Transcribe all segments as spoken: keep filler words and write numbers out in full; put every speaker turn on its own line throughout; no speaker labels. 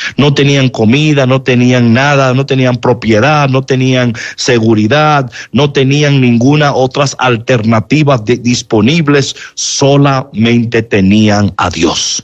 No tenían comida, no tenían nada, no tenían propiedad, no tenían seguridad, no tenían ninguna otras alternativas de, disponibles, solamente tenían a Dios.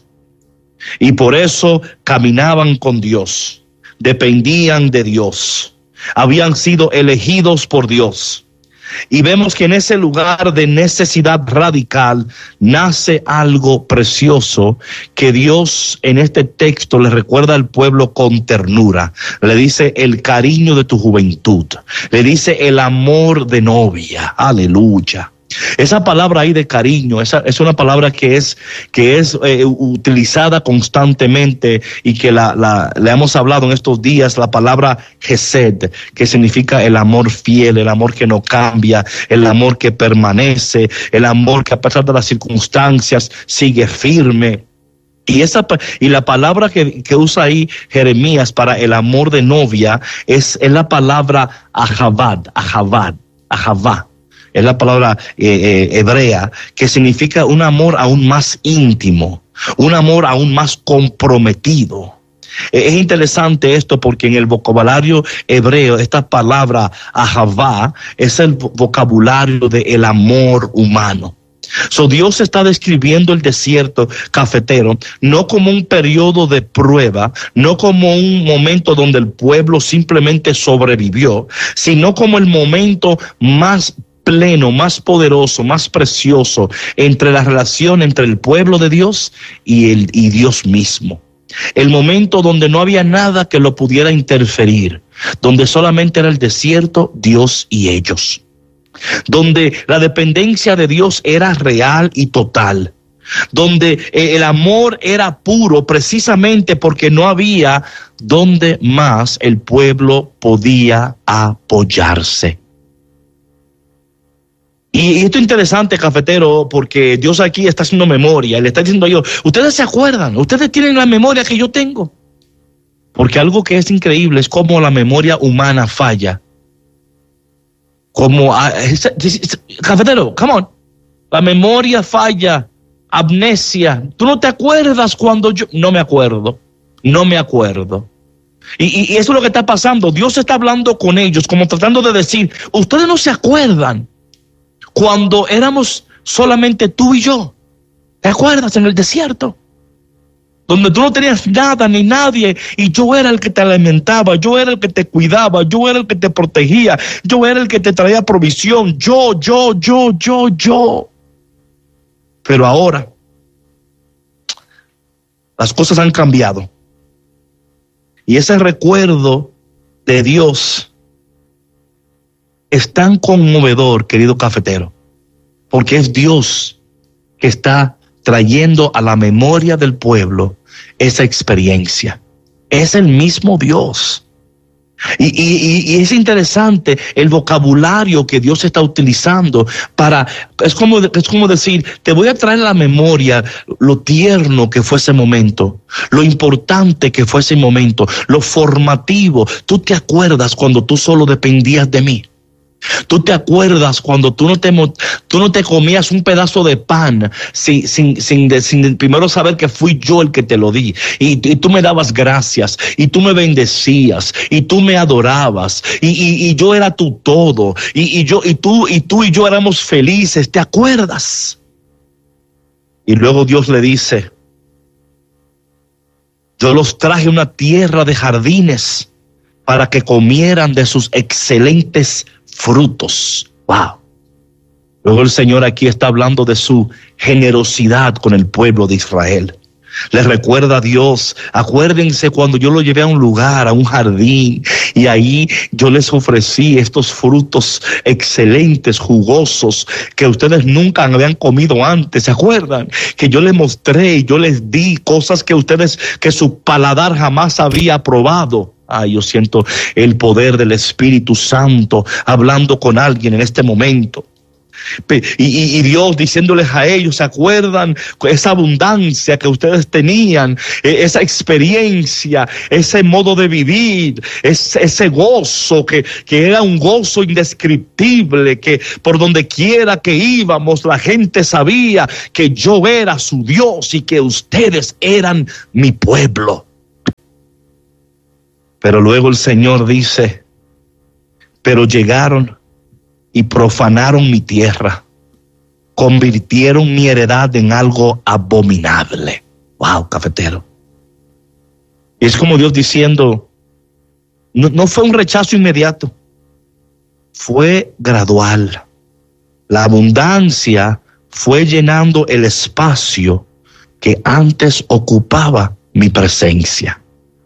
Y por eso caminaban con Dios, dependían de Dios, habían sido elegidos por Dios. Y vemos que en ese lugar de necesidad radical nace algo precioso que Dios en este texto le recuerda al pueblo con ternura. Le dice el cariño de tu juventud, le dice el amor de novia. Aleluya. Esa palabra ahí de cariño, esa es una palabra que es, que es eh, utilizada constantemente y que la, la, le hemos hablado en estos días, la palabra Hesed, que significa el amor fiel, el amor que no cambia, el amor que permanece, el amor que a pesar de las circunstancias sigue firme. Y esa y la palabra que, que usa ahí Jeremías para el amor de novia es, es la palabra ahavad, ahavad, ahavá. Es la palabra eh, eh, hebrea que significa un amor aún más íntimo, un amor aún más comprometido. Eh, es interesante esto porque en el vocabulario hebreo esta palabra ahavá es el vocabulario del amor humano. So, Dios está describiendo el desierto cafetero no como un periodo de prueba, no como un momento donde el pueblo simplemente sobrevivió, sino como el momento más pleno, más poderoso, más precioso entre la relación entre el pueblo de Dios y, el, y Dios mismo. El momento donde no había nada que lo pudiera interferir, donde solamente era el desierto, Dios y ellos. Donde la dependencia de Dios era real y total. Donde el amor era puro precisamente porque no había donde más el pueblo podía apoyarse. Y esto es interesante, cafetero, porque Dios aquí está haciendo memoria. Le está diciendo a ellos, ustedes se acuerdan, ustedes tienen la memoria que yo tengo. Porque algo que es increíble es cómo la memoria humana falla. Como, cafetero, come on. La memoria falla, amnesia. Tú no te acuerdas cuando yo... No me acuerdo, no me acuerdo. Y, y, y eso es lo que está pasando. Dios está hablando con ellos, como tratando de decir, ustedes no se acuerdan cuando éramos solamente tú y yo. ¿Te acuerdas? En el desierto, donde tú no tenías nada ni nadie y yo era el que te alimentaba, yo era el que te cuidaba, yo era el que te protegía, yo era el que te traía provisión, yo, yo, yo, yo, yo. Pero ahora las cosas han cambiado y ese recuerdo de Dios es tan conmovedor, querido cafetero, porque es Dios que está trayendo a la memoria del pueblo esa experiencia. Es el mismo Dios. Y, y, y es interesante el vocabulario que Dios está utilizando para, es como, es como decir, te voy a traer a la memoria lo tierno que fue ese momento, lo importante que fue ese momento, lo formativo. Tú te acuerdas cuando tú solo dependías de mí. Tú te acuerdas cuando tú no te, tú no te comías un pedazo de pan sin, sin, sin, de, sin primero saber que fui yo el que te lo di. Y, y tú me dabas gracias, y tú me bendecías, y tú me adorabas, y, y, y yo era tu todo, y, y, yo, y, tú, y tú y yo éramos felices. ¿Te acuerdas? Y luego Dios le dice, yo los traje a una tierra de jardines para que comieran de sus excelentes frutos. Wow. Luego el Señor aquí está hablando de su generosidad con el pueblo de Israel. Les recuerda a Dios, acuérdense cuando yo lo llevé a un lugar, a un jardín, y ahí yo les ofrecí estos frutos excelentes, jugosos, que ustedes nunca habían comido antes. ¿Se acuerdan? Que yo les mostré y yo les di cosas que ustedes, que su paladar jamás había probado. Ay, yo siento el poder del Espíritu Santo hablando con alguien en este momento. Y, y, y Dios diciéndoles a ellos, ¿se acuerdan? Esa abundancia que ustedes tenían, esa experiencia, ese modo de vivir, ese, ese gozo que, que era un gozo indescriptible, que por donde quiera que íbamos la gente sabía que yo era su Dios y que ustedes eran mi pueblo. Pero luego el Señor dice, pero llegaron y profanaron mi tierra, convirtieron mi heredad en algo abominable. Wow, cafetero. Y es como Dios diciendo, no, no fue un rechazo inmediato, fue gradual. La abundancia fue llenando el espacio que antes ocupaba mi presencia.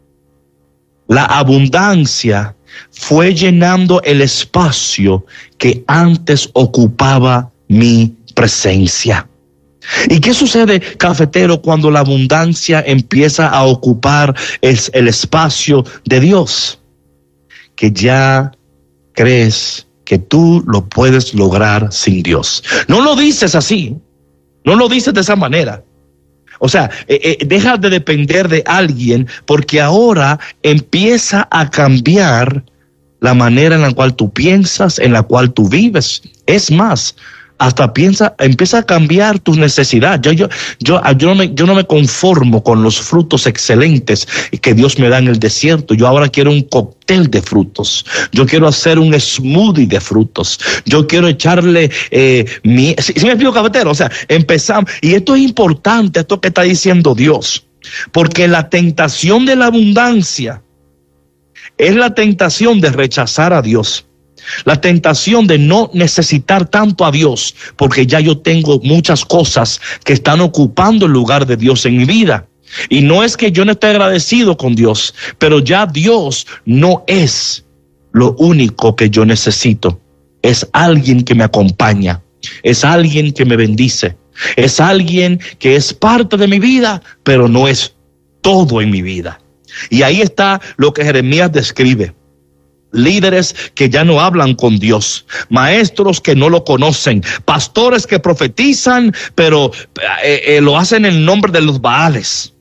La abundancia fue llenando el espacio que antes ocupaba mi presencia. ¿Y qué sucede, cafetero, cuando la abundancia empieza a ocupar el, el espacio de Dios? Que ya crees que tú lo puedes lograr sin Dios. No lo dices así, no lo dices de esa manera. O sea, eh, eh, deja de depender de alguien, porque ahora empieza a cambiar la manera en la cual tú piensas, en la cual tú vives. Es más, hasta piensa, empieza a cambiar tus necesidades. Yo, yo, yo, yo, no me, yo no me conformo con los frutos excelentes que Dios me da en el desierto. Yo ahora quiero un cóctel de frutos. Yo quiero hacer un smoothie de frutos. Yo quiero echarle eh, mi... ¿Sí, sí me explico, cafetero? O sea, empezamos. Y esto es importante, esto que está diciendo Dios. Porque la tentación de la abundancia es la tentación de rechazar a Dios. La tentación de no necesitar tanto a Dios, porque ya yo tengo muchas cosas que están ocupando el lugar de Dios en mi vida. Y no es que yo no esté agradecido con Dios, pero ya Dios no es lo único que yo necesito. Es alguien que me acompaña, es alguien que me bendice, es alguien que es parte de mi vida, pero no es todo en mi vida. Y ahí está lo que Jeremías describe. Líderes que ya no hablan con Dios, maestros que no lo conocen, pastores que profetizan, pero eh, eh, lo hacen en el nombre de los Baales.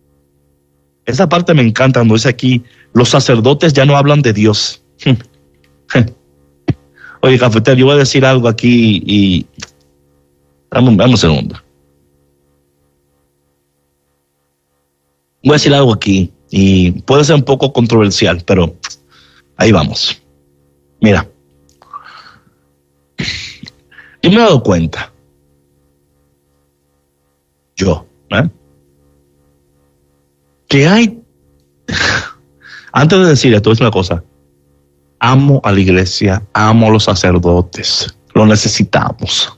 Esa parte me encanta cuando dice aquí, los sacerdotes ya no hablan de Dios. Oye, cafetero, yo voy a decir algo aquí y... Vamos, vamos un segundo. Voy a decir algo aquí y puede ser un poco controversial, pero... ahí vamos. Mira, yo me he dado cuenta, yo, ¿eh? que hay, antes de decir esto, es una cosa, amo a la iglesia, amo a los sacerdotes, lo necesitamos.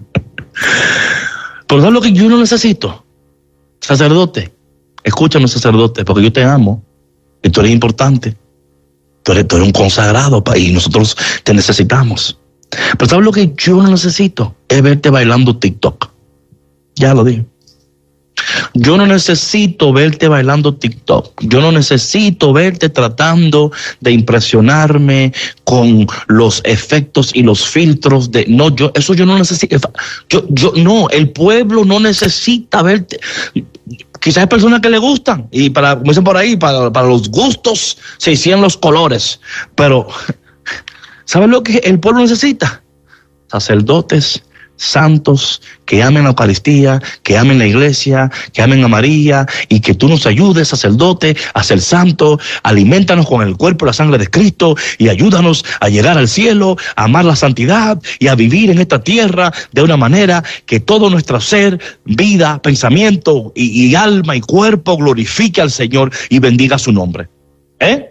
Pero ¿sabes lo que yo no necesito? Sacerdote, escúchame, sacerdote, porque yo te amo y tú eres importante. Tú eres, tú eres un consagrado y nosotros te necesitamos. Pero ¿sabes lo que yo no necesito? Es verte bailando TikTok. Ya lo dije. Yo no necesito verte bailando TikTok. Yo no necesito verte tratando de impresionarme con los efectos y los filtros de... No, yo, eso yo no necesito. Yo, yo, no, el pueblo no necesita verte... Quizás hay personas que le gustan y para, como dicen por ahí, para, para los gustos se hicieron los colores. Pero, ¿sabes lo que el pueblo necesita? Sacerdotes santos que amen la Eucaristía, que amen la iglesia, que amen a María y que tú nos ayudes, sacerdote, a ser santo. Aliméntanos con el cuerpo y la sangre de Cristo y ayúdanos a llegar al cielo, a amar la santidad y a vivir en esta tierra de una manera que todo nuestro ser, vida, pensamiento y, y alma y cuerpo glorifique al Señor y bendiga su nombre. ¿Eh?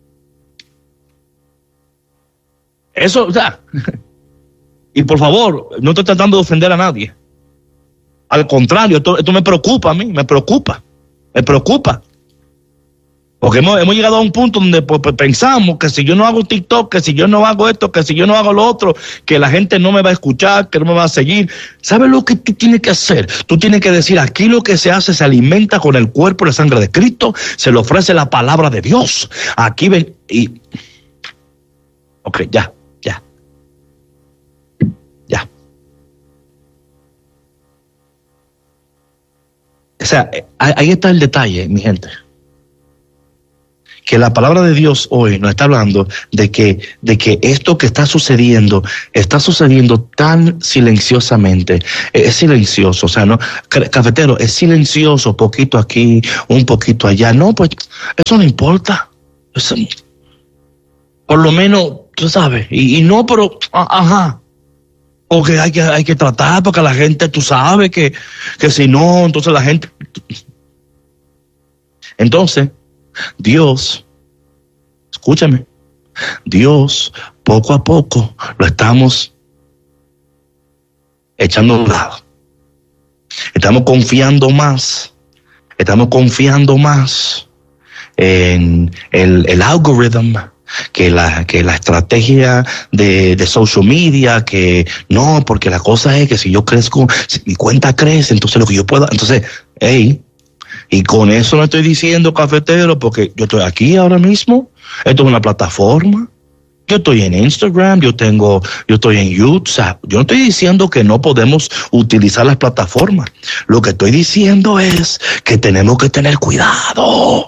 Eso, o sea... Y por favor, no estoy tratando de ofender a nadie. Al contrario, esto, esto me preocupa a mí, me preocupa, me preocupa. Porque hemos, hemos llegado a un punto donde pues, pues, pensamos que si yo no hago TikTok, que si yo no hago esto, que si yo no hago lo otro, que la gente no me va a escuchar, que no me va a seguir. ¿Sabes lo que tú tienes que hacer? Tú tienes que decir, aquí lo que se hace se alimenta con el cuerpo y la sangre de Cristo, se le ofrece la palabra de Dios. Aquí ven y... Ok, ya. Ya. O sea, ahí está el detalle, mi gente. Que la palabra de Dios hoy nos está hablando de que, de que esto que está sucediendo, está sucediendo tan silenciosamente. Es silencioso, o sea, no, cafetero, es silencioso, poquito aquí, un poquito allá. No, pues eso no importa. Pues, por lo menos, tú sabes, y, y no, pero, ajá. Porque hay que, hay que tratar, porque la gente, tú sabes que, que si no, entonces la gente... Entonces, Dios, escúchame, Dios, poco a poco, lo estamos echando a un lado. Estamos confiando más, estamos confiando más en el, el algoritmo, que la, que la estrategia de, de social media, que no, porque la cosa es que si yo crezco, si mi cuenta crece, entonces lo que yo pueda, entonces, hey, y con eso no estoy diciendo, cafetero, porque yo estoy aquí ahora mismo, esto es una plataforma, yo estoy en Instagram, yo tengo, yo estoy en YouTube, o sea, yo no estoy diciendo que no podemos utilizar las plataformas, lo que estoy diciendo es que tenemos que tener cuidado.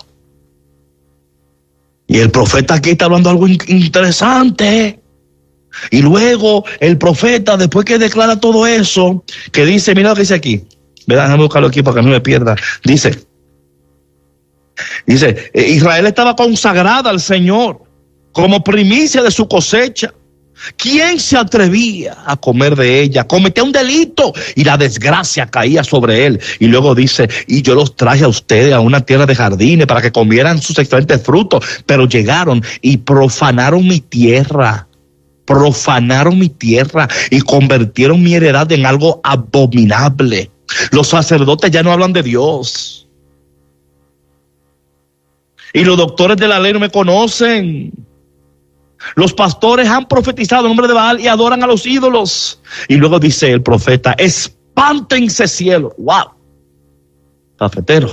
Y el profeta aquí está hablando algo interesante. Y luego el profeta, después que declara todo eso, que dice, mira lo que dice aquí. Déjame buscarlo aquí para que no me pierda. Dice, dice, Israel estaba consagrada al Señor como primicia de su cosecha. ¿Quién se atrevía a comer de ella? Cometía un delito y la desgracia caía sobre él. Y luego dice, y yo los traje a ustedes a una tierra de jardines para que comieran sus excelentes frutos, pero llegaron y profanaron mi tierra. Profanaron mi tierra y convirtieron mi heredad en algo abominable. Los sacerdotes ya no hablan de Dios. Y los doctores de la ley no me conocen. Los pastores han profetizado en nombre de Baal y adoran a los ídolos. Y luego dice el profeta, espántense cielo. Wow. Cafetero.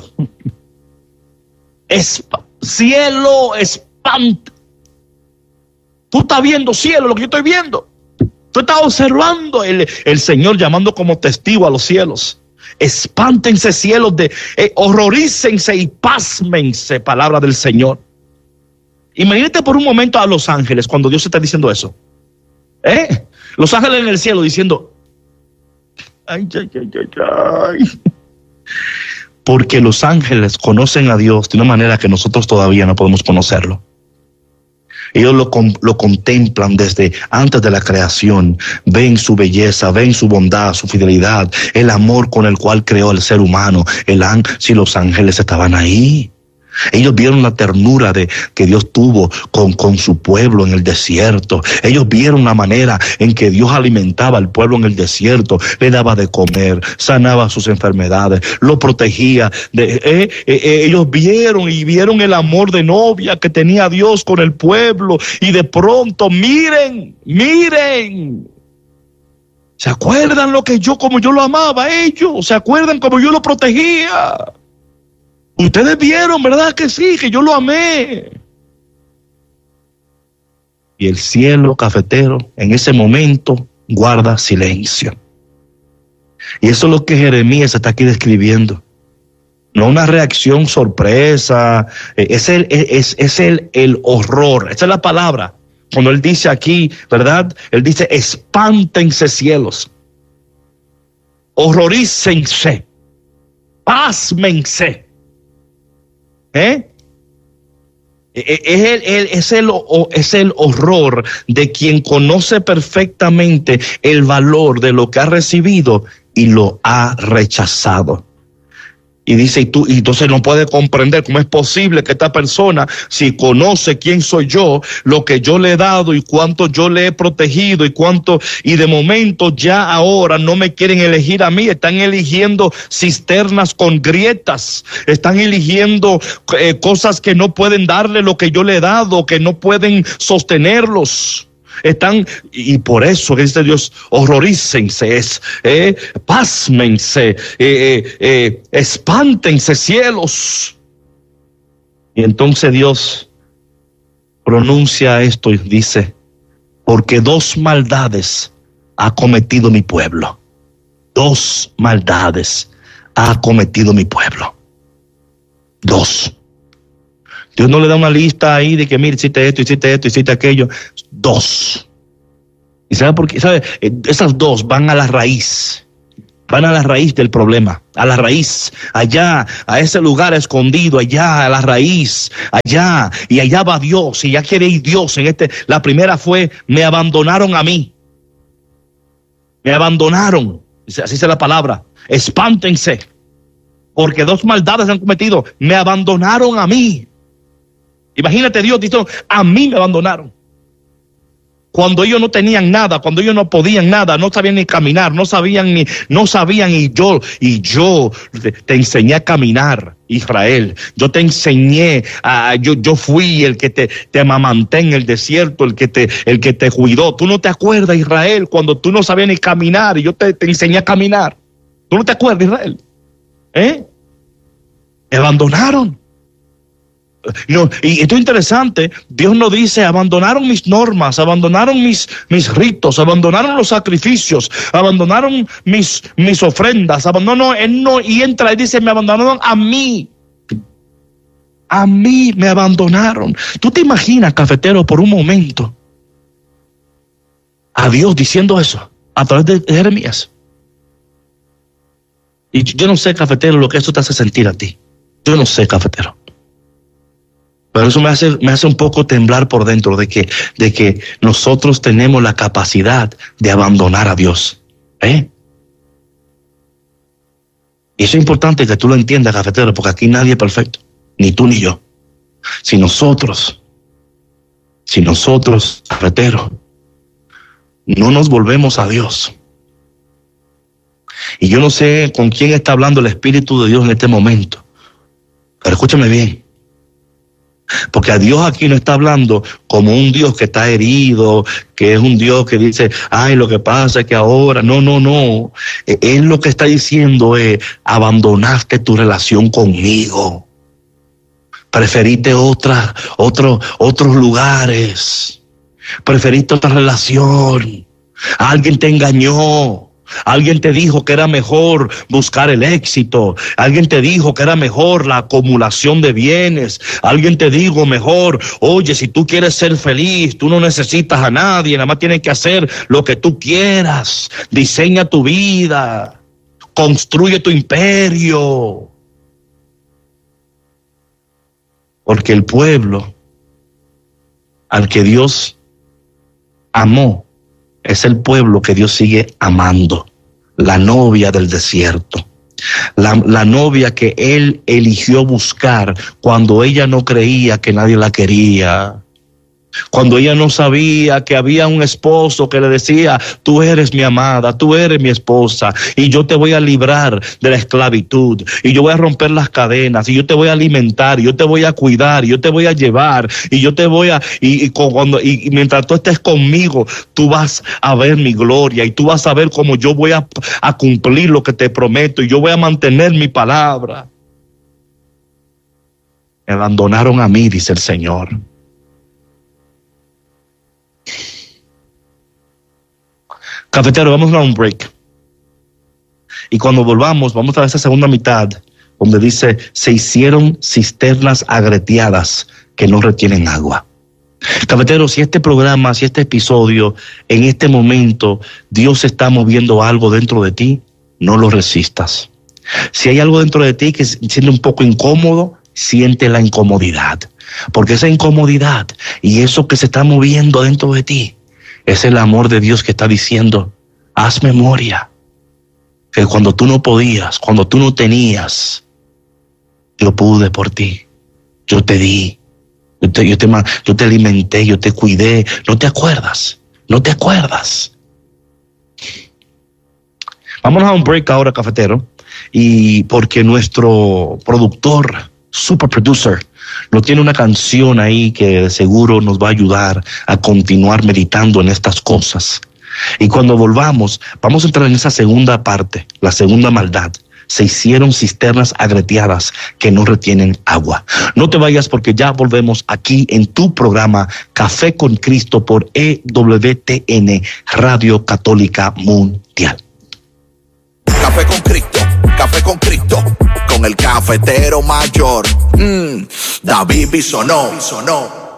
Esp- cielo, espante. Tú estás viendo cielo, lo que yo estoy viendo. Tú estás observando el, el Señor llamando como testigo a los cielos. Espántense cielos, de, eh, horrorícense y pásmense, palabra del Señor. Imagínate por un momento a los ángeles cuando Dios está diciendo eso. ¿Eh? Los ángeles en el cielo diciendo, ay, ay, ay, ay, ay. Porque los ángeles conocen a Dios de una manera que nosotros todavía no podemos conocerlo. Ellos lo, lo contemplan desde antes de la creación, ven su belleza, ven su bondad, su fidelidad, el amor con el cual creó al ser humano. El ángel, si los ángeles estaban ahí. Ellos vieron la ternura de, que Dios tuvo con, con su pueblo en el desierto. Ellos vieron la manera en que Dios alimentaba al pueblo en el desierto, le daba de comer, sanaba sus enfermedades, lo protegía. De, eh, eh, eh, ellos vieron y vieron el amor de novia que tenía Dios con el pueblo. Y de pronto, miren, miren. ¿Se acuerdan lo que yo, como yo lo amaba a ellos? ¿Se acuerdan como yo lo protegía? Ustedes vieron, ¿verdad que sí? Que yo lo amé. Y el cielo, cafetero, en ese momento guarda silencio. Y eso es lo que Jeremías está aquí describiendo. No una reacción sorpresa, es el, es, es el, el horror. Esa es la palabra. Cuando él dice aquí, ¿verdad? Él dice, espántense cielos, horrorícense, pásmense. ¿Eh? Es el, el, es, el, es el horror de quien conoce perfectamente el valor de lo que ha recibido y lo ha rechazado. Y dice, y tú, y entonces no puede comprender cómo es posible que esta persona, si conoce quién soy yo, lo que yo le he dado y cuánto yo le he protegido y cuánto, y de momento ya ahora no me quieren elegir a mí, están eligiendo cisternas con grietas, están eligiendo eh, cosas que no pueden darle lo que yo le he dado, que no pueden sostenerlos. Están, y por eso que dice Dios, horrorícense, es, eh, pásmense, eh, eh, eh, espántense cielos. Y entonces Dios pronuncia esto y dice, porque dos maldades ha cometido mi pueblo. Dos maldades ha cometido mi pueblo. Dos. Dios no le da una lista ahí de que, mire, hiciste esto, hiciste esto, hiciste aquello. Dos. ¿Y sabe por qué? ¿Sabe? Esas dos van a la raíz. Van a la raíz del problema, a la raíz, allá, a ese lugar escondido, allá, a la raíz, allá, y allá va Dios, y ya quiere ir Dios en este. La primera fue, me abandonaron a mí. Me abandonaron, así es la palabra. Espántense, porque dos maldades han cometido. Me abandonaron a mí. Imagínate, Dios dice, a mí me abandonaron. Cuando ellos no tenían nada, cuando ellos no podían nada, no sabían ni caminar, no sabían ni, no sabían y yo, y yo te, te enseñé a caminar, Israel. Yo te enseñé, a, yo, yo fui el que te, te amamanté en el desierto, el que te, el que te cuidó. Tú no te acuerdas, Israel, cuando tú no sabías ni caminar y yo te, te enseñé a caminar. ¿Tú no te acuerdas, Israel? ¿Eh? Me abandonaron. No, y esto es interesante, Dios nos dice, abandonaron mis normas, abandonaron mis, mis ritos, abandonaron los sacrificios, abandonaron mis, mis ofrendas, abandonó, él no, y entra y dice, me abandonaron a mí, a mí me abandonaron. ¿Tú te imaginas, cafetero, por un momento, a Dios diciendo eso, a través de Jeremías? Y yo no sé, cafetero, lo que eso te hace sentir a ti, yo no sé, cafetero. Pero eso me hace, me hace un poco temblar por dentro de que, de que nosotros tenemos la capacidad de abandonar a Dios. ¿Eh? Y eso es importante que tú lo entiendas, cafetero, porque aquí nadie es perfecto, ni tú ni yo. Si nosotros, si nosotros, cafetero, no nos volvemos a Dios. Y yo no sé con quién está hablando el Espíritu de Dios en este momento, pero escúchame bien. Porque a Dios aquí no está hablando como un Dios que está herido, que es un Dios que dice, ay, lo que pasa es que ahora, no, no, no. Él lo que está diciendo es, abandonaste tu relación conmigo. Preferiste otra, otro, otros lugares. Preferiste otra relación. Alguien te engañó. Alguien te dijo que era mejor buscar el éxito. Alguien te dijo que era mejor la acumulación de bienes. Alguien te dijo mejor, oye, si tú quieres ser feliz, tú no necesitas a nadie, nada más tienes que hacer lo que tú quieras. Diseña tu vida. Construye tu imperio. Porque el pueblo al que Dios amó es el pueblo que Dios sigue amando, la novia del desierto, la, la novia que Él eligió buscar cuando ella no creía que nadie la quería, cuando ella no sabía que había un esposo que le decía, tú eres mi amada, tú eres mi esposa, y yo te voy a librar de la esclavitud, y yo voy a romper las cadenas, y yo te voy a alimentar, y yo te voy a cuidar, y yo te voy a llevar, y yo te voy a, y, y, cuando, y, y mientras tú estés conmigo, tú vas a ver mi gloria, y tú vas a ver cómo yo voy a, a cumplir lo que te prometo, y yo voy a mantener mi palabra. Me abandonaron a mí, dice el Señor. Cafetero, vamos a un break. Y cuando volvamos, vamos a esa segunda mitad, donde dice, se hicieron cisternas agreteadas que no retienen agua. Cafetero, si este programa, si este episodio, en este momento, Dios está moviendo algo dentro de ti, no lo resistas. Si hay algo dentro de ti que se siente un poco incómodo, siente la incomodidad. Porque esa incomodidad y eso que se está moviendo dentro de ti, es el amor de Dios que está diciendo, haz memoria, que cuando tú no podías, cuando tú no tenías, yo pude por ti, yo te di, yo te, yo te, yo te alimenté, yo te cuidé. ¿No te acuerdas? ¿No te acuerdas? Vamos a un break ahora, cafetero, y porque nuestro productor, super producer, no tiene una canción ahí que de seguro nos va a ayudar a continuar meditando en estas cosas. Y cuando volvamos, vamos a entrar en esa segunda parte, la segunda maldad. Se hicieron cisternas agreteadas que no retienen agua. No te vayas porque ya volvemos aquí en tu programa Café con Cristo por E W T N, Radio Católica Mundial.
Café con Cristo, Café con Cristo, con el cafetero mayor, mm, David Bisonó, Bisonó.